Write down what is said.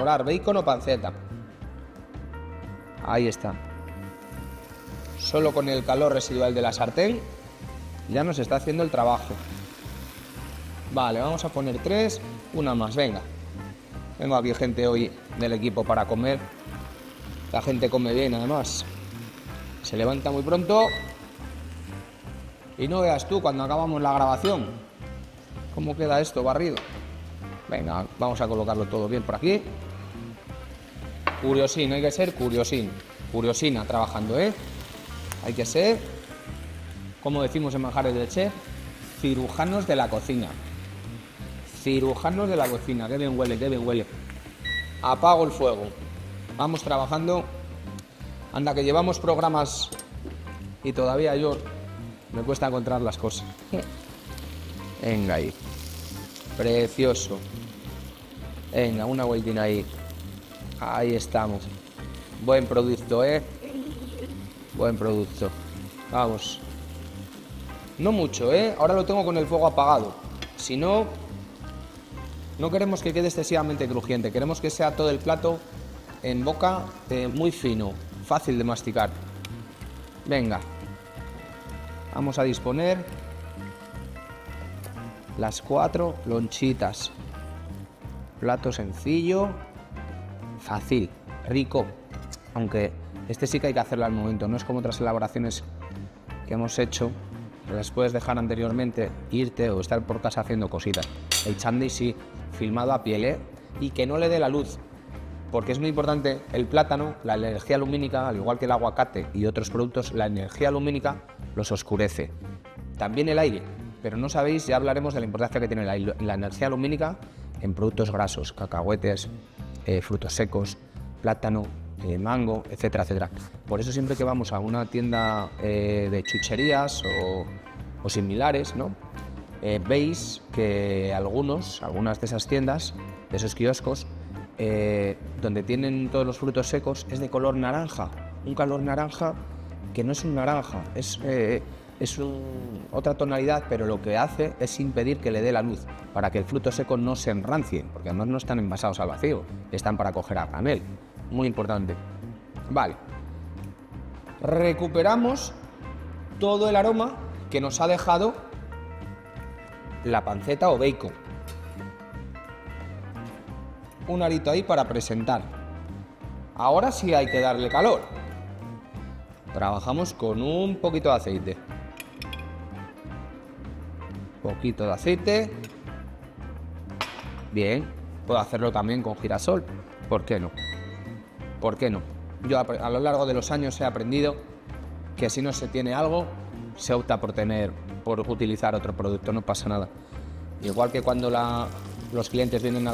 elaborar bacon o panceta. Ahí está. Solo con el calor residual de la sartén ya nos está haciendo el trabajo. Vale, vamos a poner 3, una más, venga. Tengo aquí gente hoy del equipo para comer. La gente come bien, además. Se levanta muy pronto. Y no veas tú cuando acabamos la grabación cómo queda esto barrido. Venga, vamos a colocarlo todo bien por aquí. Curiosín, hay que ser curiosín. Curiosina trabajando, ¿eh? Hay que ser, como decimos en Manjares del Chef, cirujanos de la cocina. Cirujanos de la cocina. Qué bien huele, qué bien huele. Apago el fuego. Vamos trabajando. Anda, que llevamos programas y todavía yo me cuesta encontrar las cosas. Venga ahí. Precioso. Venga, una vueltina ahí. Ahí estamos. Buen producto, ¿eh? Buen producto. Vamos. No mucho, ¿eh? Ahora lo tengo con el fuego apagado. Si no, no queremos que quede excesivamente crujiente. Queremos que sea todo el plato en boca muy fino, fácil de masticar. Venga. Vamos a disponer las 4 lonchitas. Plato sencillo, fácil, rico. Aunque este sí que hay que hacerlo al momento. No es como otras elaboraciones que hemos hecho, que las puedes dejar anteriormente, irte o estar por casa haciendo cositas. El chándwich sí, filmado a piel, ¿eh? Y que no le dé la luz, porque es muy importante. El plátano, la energía lumínica, al igual que el aguacate y otros productos, la energía lumínica los oscurece. También el aire, pero no sabéis, ya hablaremos de la importancia que tiene la energía lumínica en productos grasos, cacahuetes, frutos secos, plátano, mango, etcétera, etcétera. Por eso siempre que vamos a una tienda de chucherías o similares, ¿no? Veis que algunas de esas tiendas, de esos kioscos, donde tienen todos los frutos secos, es de color naranja. Un color naranja que no es un naranja, es otra tonalidad, pero lo que hace es impedir que le dé la luz, para que el fruto seco no se enrancie, porque además no están envasados al vacío, están para coger a granel. Muy importante. Vale. Recuperamos todo el aroma que nos ha dejado la panceta o bacon. Un arito ahí para presentar. Ahora sí hay que darle calor. Trabajamos con un poquito de aceite. Poquito de aceite. Bien. Puedo hacerlo también con girasol. ¿Por qué no? ¿Por qué no? Yo a lo largo de los años he aprendido que si no se tiene algo, se opta por utilizar otro producto, no pasa nada. Igual que cuando los clientes vienen a